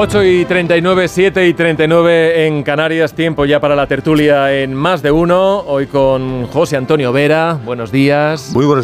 8:39, 7:39 en Canarias, tiempo ya para la tertulia en Más de Uno, hoy con José Antonio Vera. Buenos días. Muy buenos